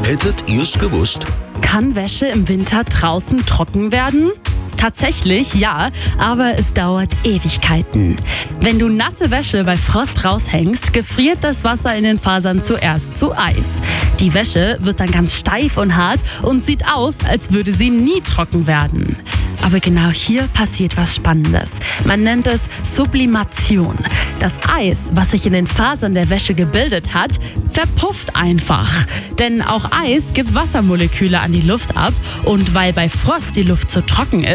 Hättet ihr's gewusst? Kann Wäsche im Winter draußen trocken werden? Tatsächlich, ja, aber es dauert Ewigkeiten. Wenn du nasse Wäsche bei Frost raushängst, gefriert das Wasser in den Fasern zuerst zu Eis. Die Wäsche wird dann ganz steif und hart und sieht aus, als würde sie nie trocken werden. Aber genau hier passiert was Spannendes. Man nennt es Sublimation. Das Eis, was sich in den Fasern der Wäsche gebildet hat, verpufft einfach. Denn auch Eis gibt Wassermoleküle an die Luft ab und weil bei Frost die Luft zu trocken ist,